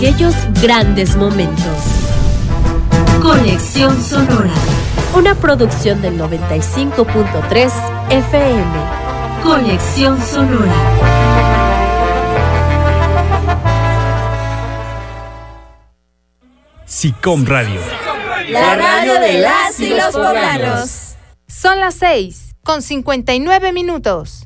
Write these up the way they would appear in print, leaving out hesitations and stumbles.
aquellos grandes momentos. Conexión Sonora, una producción del 95.3 FM. Conexión Sonora. SICOM Radio. La radio de las y los poblanos. Son las 6:59.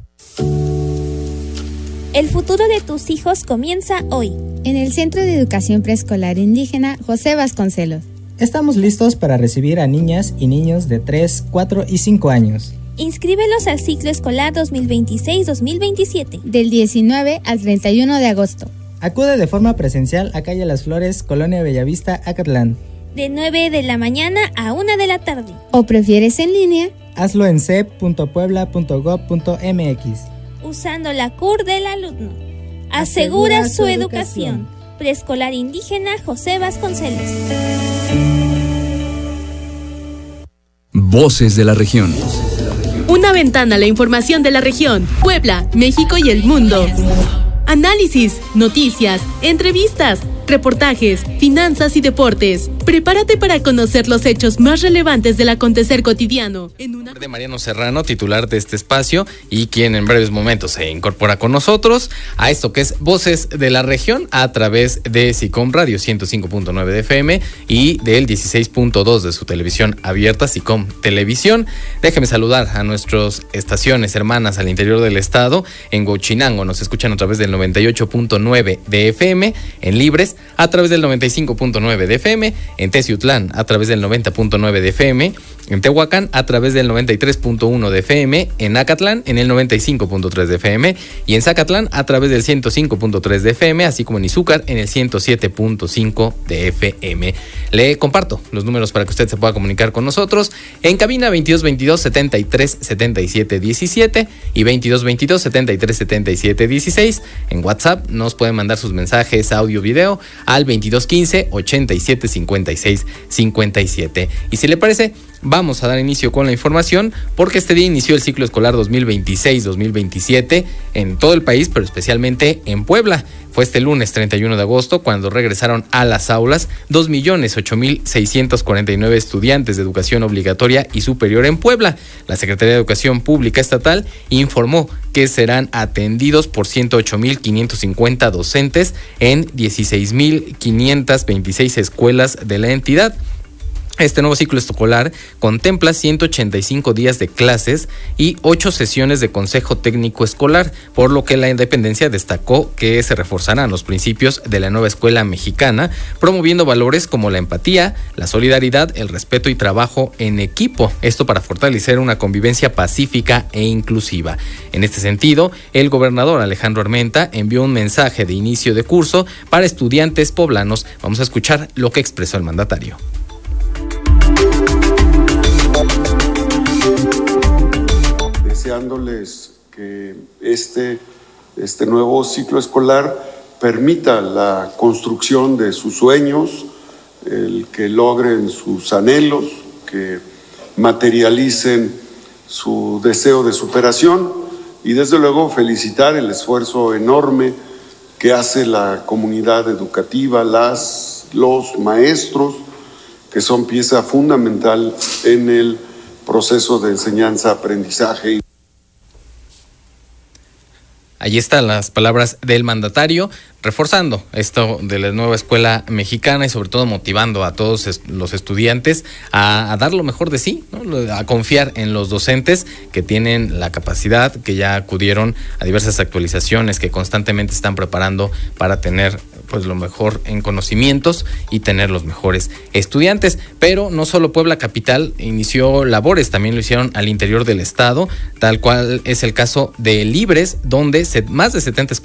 El futuro de tus hijos comienza hoy. En el Centro de Educación Preescolar Indígena José Vasconcelos. Estamos listos para recibir a niñas y niños de 3, 4 y 5 años. Inscríbelos al ciclo escolar 2026-2027. Del 19 al 31 de agosto. Acude de forma presencial a Calle Las Flores, Colonia Bellavista, Acatlán. De 9 de la mañana a 1 de la tarde. ¿O prefieres en línea? Hazlo en cep.puebla.gov.mx. Usando la CUR del alumno. Asegura su educación. Preescolar Indígena José Vasconcelos. Voces de la región. Una ventana a la información de la región, Puebla, México y el mundo. Análisis, noticias, entrevistas, reportajes, finanzas y deportes. Prepárate para conocer los hechos más relevantes del acontecer cotidiano. De Mariano Serrano, titular de este espacio y quien en breves momentos se incorpora con nosotros a esto que es Voces de la Región a través de SICOM Radio 105.9 de FM y del 16.2 de su televisión abierta, SICOM Televisión. Déjeme saludar a nuestras estaciones hermanas al interior del estado. En Huachinango nos escuchan a través del 98.9 de FM, en Libres a través del 95.9 de FM, en Teciutlán a través del 90.9 de FM, en Tehuacán a través del 93.1 de FM, en Acatlán en el 95.3 de FM y en Zacatlán a través del 105.3 de FM, así como en Izúcar en el 107.5 de FM. Le comparto los números para que usted se pueda comunicar con nosotros. En cabina 2222 73 77 17 y 2222 73 77 16. En WhatsApp nos pueden mandar sus mensajes, audio, video al 2215 87 56 57. Y si le parece, vamos a dar inicio con la información porque este día inició el ciclo escolar 2026-2027 en todo el país, pero especialmente en Puebla. Fue este lunes 31 de agosto cuando regresaron a las aulas 2.008.649 estudiantes de educación obligatoria y superior en Puebla. La Secretaría de Educación Pública Estatal informó que serán atendidos por 108.550 docentes en 16.526 escuelas de la entidad. Este nuevo ciclo escolar contempla 185 días de clases y 8 sesiones de consejo técnico escolar, por lo que la dependencia destacó que se reforzarán los principios de la nueva escuela mexicana, promoviendo valores como la empatía, la solidaridad, el respeto y trabajo en equipo. Esto para fortalecer una convivencia pacífica e inclusiva. En este sentido, el gobernador Alejandro Armenta envió un mensaje de inicio de curso para estudiantes poblanos. Vamos a escuchar lo que expresó el mandatario. Deseándoles que este nuevo ciclo escolar permita la construcción de sus sueños, el que logren sus anhelos, que materialicen su deseo de superación y desde luego felicitar el esfuerzo enorme que hace la comunidad educativa, los maestros, que son pieza fundamental en el proceso de enseñanza-aprendizaje. Allí están las palabras del mandatario, reforzando esto de la nueva escuela mexicana y sobre todo motivando a todos los estudiantes a dar lo mejor de sí, ¿no? A confiar en los docentes que tienen la capacidad, que ya acudieron a diversas actualizaciones, que constantemente están preparando para tener pues lo mejor en conocimientos y tener los mejores estudiantes. Pero no solo Puebla capital inició labores, también lo hicieron al interior del estado, tal cual es el caso de Libres, donde más de 70